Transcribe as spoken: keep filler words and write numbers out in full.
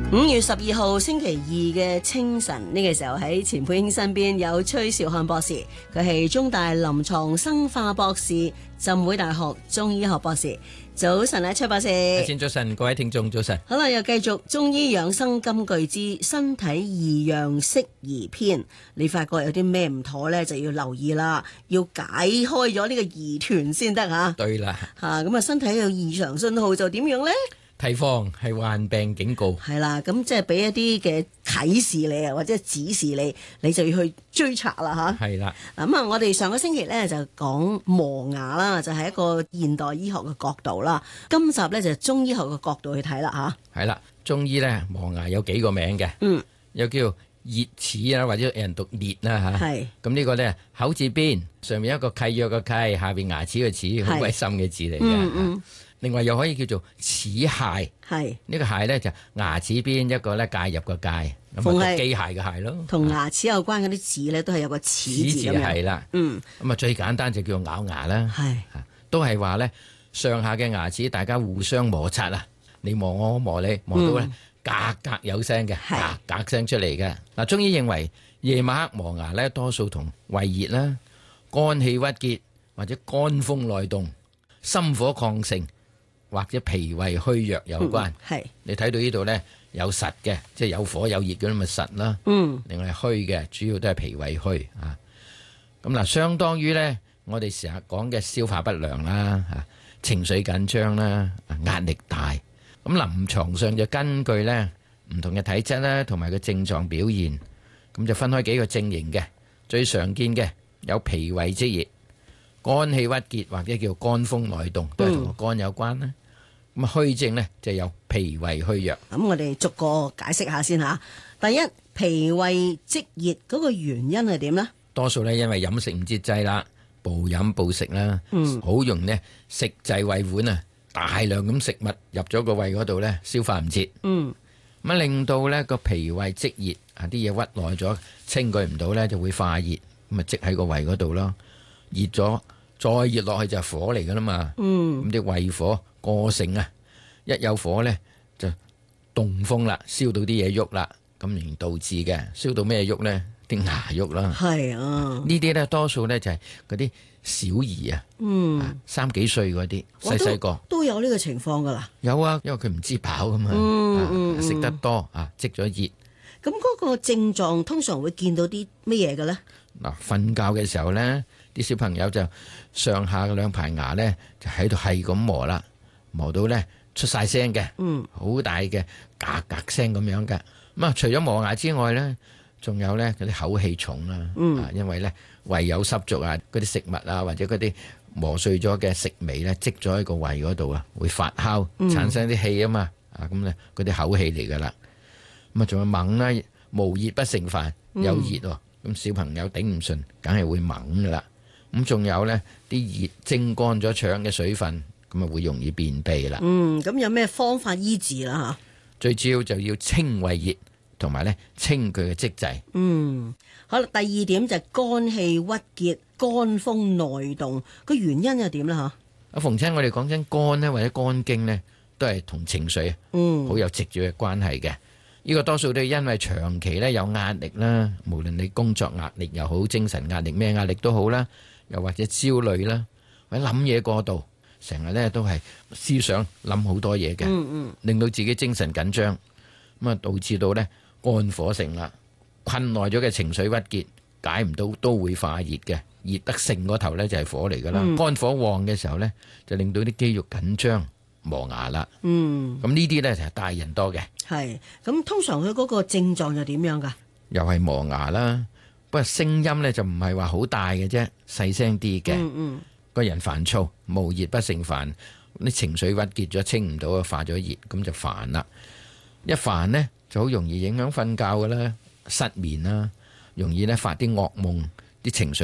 五月十二號星期二嘅清晨，呢、這個時候喺錢佩英身邊有崔兆漢博士，佢係中大臨床生化博士、浸會大學中醫學博士。早晨啊，崔博士。 先早晨，各位聽眾早晨。 好啦，又繼續中醫養生金句之身體異樣適宜篇。你發覺有啲咩唔妥呢？就要留意啦，要解開咗呢個疑團先得吓。 對啦， 吓咁啊，身體有異常信號就點樣呢？ 提防係患病警告， 係啦，咁即係俾一啲嘅啟示你啊，或者指示你，你就要去追查啦吓。 係啦， 咁啊，我哋上個星期咧就講磨牙啦，就係、是、一個現代醫學嘅角度啦。今集咧就係中醫學嘅角度去睇啦吓。 係啦，中醫咧磨牙有幾個名嘅，嗯，又叫齧齒啊，或者有人讀裂啦吓。係，咁呢個咧口字邊上面一個契約嘅契，下邊牙齒嘅齒，好鬼深嘅字嚟嘅。嗯嗯。另外又可以叫做齒械，係呢個械咧就牙齒邊一個咧介入個介，咁啊機械嘅械咯。同牙齒有關嗰啲字咧都係有個齒字咁樣。係啦，嗯，咁啊最簡單就叫咬牙啦，係都係話咧上下嘅牙齒大家互相摩擦啊，你磨我，我磨你，磨到咧格格有聲嘅，格格聲出嚟嘅。嗱，中醫認為夜晚黑磨牙咧多數同胃熱啦、肝氣鬱結或者肝風內動、心火亢盛，或者脾胃虛弱有關，係、嗯、你睇到呢度咧有實嘅，即係有火有熱嗰啲咪實啦。嗯，另外虛嘅主要都係脾胃虛啊。咁嗱，相當於咧我哋成日講嘅消化不良啦，啊情緒緊張啦，壓力大。咁臨床上就根據咧唔同嘅體質啦，同埋個症狀表現，咁就分開幾個症型嘅。最常見嘅有脾胃積熱、肝氣鬱結或者叫肝風內動，都係同個肝有關啦。咁啊虛症咧就有脾胃虛弱。咁我哋逐個解釋下先吓。第一，脾胃積熱嗰個原因係點呢？多數咧因為飲食唔節制啦，暴飲暴食啦，嗯，好容易咧食滯胃脘啊，大量咁食物入咗個胃嗰度咧，消化唔切，嗯，咁啊令到咧個脾胃積熱啊，啲嘢屈耐咗，清佢唔到咧就會化熱，咁啊積喺個胃嗰度咯，熱咗再熱落去就係火嚟噶啦嘛，嗯，咁啲胃火過盛啊，一有火咧就動風啦，燒到啲嘢喐啦，咁而導致嘅燒到咩喐咧？啲牙喐啦，係啊，呢啲咧多數咧就係嗰啲小兒啊，嗯，三幾歲嗰啲細細個都有呢個情況噶啦，有啊，因為佢唔知飽噶嘛，嗯嗯，食得多啊，積咗熱。咁嗰個症狀通常會見到啲乜嘢嘅咧？嗱，瞓覺嘅時候咧，啲小朋友就上下兩排牙咧就喺度係咁磨啦，磨到咧出晒聲嘅，嗯，好大嘅格格聲咁樣嘅。咁啊，除咗磨牙之外咧，仲有咧嗰啲口氣重啦，嗯，因為咧胃有濕濁啊，嗰啲食物啊或者嗰啲磨碎咗嘅食味咧積咗喺個胃嗰度啊，會發酵產生啲氣啊嘛，啊咁咧嗰啲口氣嚟噶啦。咁啊仲有猛啦，無熱不成飯，有熱喎，咁小朋友頂唔順，梗係會猛噶啦。咁仲有咧啲熱蒸乾咗腸嘅水分，咁啊會容易便秘啦。嗯，咁有咩方法醫治啦吓？最主要就要清胃熱。同埋咧清佢嘅積滯。嗯，好啦，第二點就係肝氣鬱結、肝風內動，個原因又點啦？吓，阿逢親我哋講緊肝咧或者肝經咧，都係同情緒嗯好有直接嘅關係嘅。呢、這個多數都係因為長期咧有壓力啦，無論你工作壓力又好，精神壓力咩壓力都好啦，又或者焦慮啦，或者諗嘢過度，成日咧都係思想諗好多嘢嘅，嗯嗯，令到自己精神緊張，咁啊導致到咧。肝火盛啦，困耐咗嘅情緒鬱結解唔到，都會化熱嘅。熱得盛嗰頭咧就係火嚟噶啦。嗯、肝火旺嘅時候咧，就令到啲肌肉緊張磨牙啦。嗯，咁呢啲咧就係大人多嘅。係，咁通常佢嗰個症狀又點樣噶？又係磨牙啦，不過聲音咧就唔係話好大嘅啫，細聲啲嘅。嗯嗯，個人煩躁，無熱不成煩，啲情緒鬱結咗，清唔到啊，化咗熱，咁就煩啦。一煩咧。就好容易影響瞓覺㗎啦，失眠啦，容易咧發啲噩夢，啲情緒。